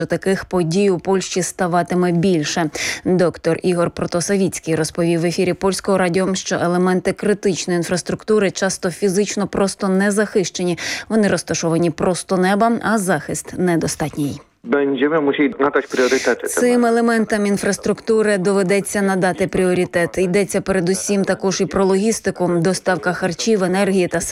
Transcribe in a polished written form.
Таких подій у Польщі ставатиме більше. Доктор Ігор Протасовіцький розповів в ефірі Польського радіо, що елементи критичної інфраструктури часто фізично просто не захищені. Вони розташовані просто неба, а захист недостатній. Będziemy musieli nadać priorytety. Цим елементам інфраструктури доведеться надати пріоритет. Йдеться передусім також і про логістику, доставка харчів, енергії та